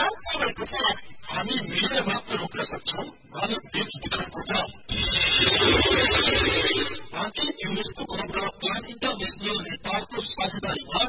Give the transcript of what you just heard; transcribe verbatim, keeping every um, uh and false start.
बन्द भएको छ। हामी मिलेर मात्र रोक्न सक्छौं मानव बेचबिखनको जाल। बाँकी युनेस्को र प्लान इन्टरनेशनल नेपालको साझेदारीमा